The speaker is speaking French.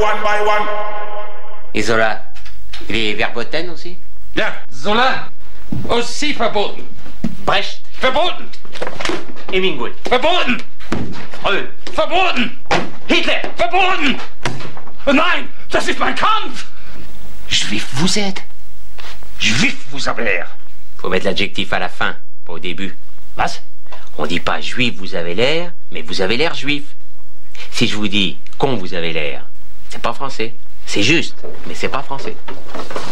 one by one. Et Zola, il est verboten aussi? Ja, Zola, aussi verboten. Brecht? Verboten. Hemingway? Verboten. Freud? Verboten. Hitler? Verboten. Nein, das ist mein Kampf. Juif vous êtes? Juif vous avez l'air. Faut mettre l'adjectif à la fin, pas au début. Was? On dit pas juif vous avez l'air, mais vous avez l'air juif. Si je vous dis con vous avez l'air, c'est pas français. C'est juste, mais c'est pas français.